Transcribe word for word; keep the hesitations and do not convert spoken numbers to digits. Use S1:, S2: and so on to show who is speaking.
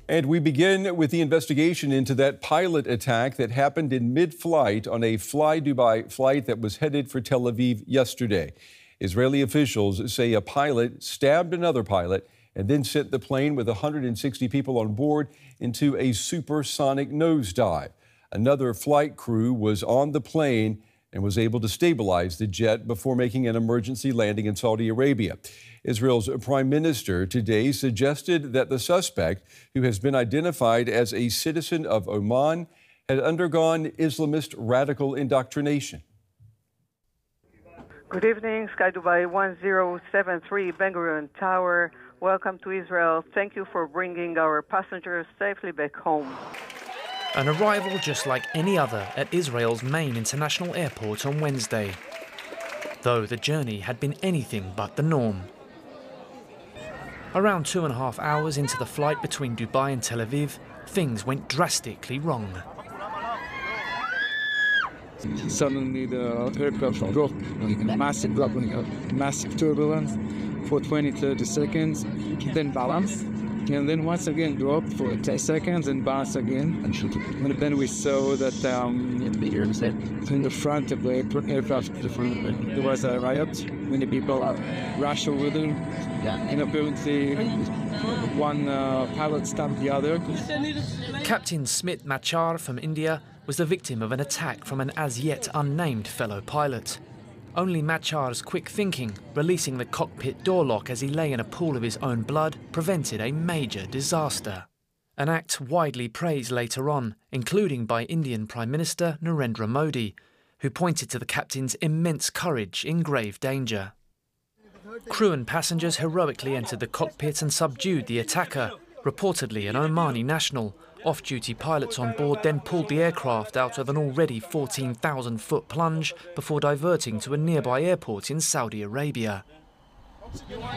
S1: And we begin with the investigation into that pilot attack that happened in mid-flight on a Fly Dubai flight that was headed for Tel Aviv yesterday. Israeli officials say a pilot stabbed another pilot and then sent the plane with one hundred sixty people on board into a supersonic nosedive. Another flight crew was on the plane and was able to stabilize the jet before making an emergency landing in Saudi Arabia. Israel's prime minister today suggested that the suspect, who has been identified as a citizen of Oman, had undergone Islamist radical indoctrination.
S2: Good evening, Sky Dubai one zero seven three Ben Gurion Tower. Welcome to Israel. Thank you for bringing our passengers safely back home.
S3: An arrival just like any other at Israel's main international airport on Wednesday, though the journey had been anything but the norm. Around two and a half hours into the flight between Dubai and Tel Aviv, things went drastically wrong.
S4: Suddenly the aircraft dropped, massive drop, massive turbulence for twenty to thirty seconds, then balance. And then once again dropped for ten seconds and bounce again. And then we saw that um, in the front of the aircraft there was a riot. Many people rushed over them. And apparently one uh, pilot stabbed the other.
S3: Captain Smit Machar from India was the victim of an attack from an as yet unnamed fellow pilot. Only Machar's quick thinking, releasing the cockpit door lock as he lay in a pool of his own blood, prevented a major disaster. An act widely praised later on, including by Indian Prime Minister Narendra Modi, who pointed to the captain's immense courage in grave danger. Crew and passengers heroically entered the cockpit and subdued the attacker, reportedly an Omani national. Off-duty pilots on board then pulled the aircraft out of an already fourteen thousand foot plunge before diverting to a nearby airport in Saudi Arabia.